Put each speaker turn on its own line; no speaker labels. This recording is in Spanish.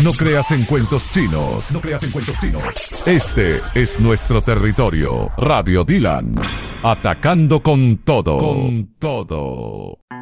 No creas en cuentos chinos. No creas en cuentos chinos. Este es nuestro territorio. Radio Dylan. Atacando con todo. Con todo.